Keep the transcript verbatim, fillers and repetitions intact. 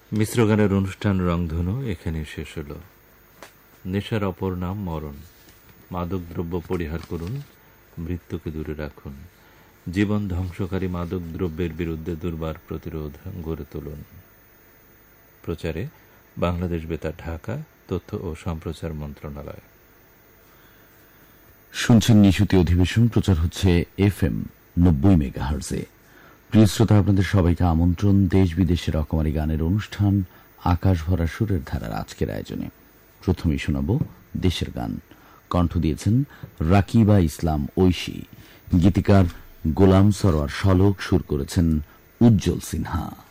মিশ্র গানের অনুষ্ঠান রংধনু এখানে শেষ হল। নেশার অপর নাম মরণ। মাদক দ্রব্য পরিহার করুন, মৃত্যুকে দূরে রাখুন। জীবন ধ্বংসকারী মাদক দ্রব্যের বিরুদ্ধে দুর্বার প্রতিরোধ গড়ে তুলুন। প্রচারে বাংলাদেশ বেতার, ঢাকা, তথ্য ও সম্প্রচার মন্ত্রণালয়। শুনছেন নিশুতি অধিবেশন, প্রচার হচ্ছে এফ এম নব্বই মেগাহার্জে। প্রিয় শ্রোতা, আপনাদের সবাইকে আমন্ত্রণ দেশ বিদেশের রকমারি গানের অনুষ্ঠান আকাশ ভরা সুরের ধারার আজকের আয়োজনে। প্রথমেই শোনাব দেশের গান। কণ্ঠ দিয়েছেন রাকিবা ইসলাম ঐশী, গীতিকার গোলাম সরোয়ার শলক, সুর করেছেন উজ্জ্বল সিনহা।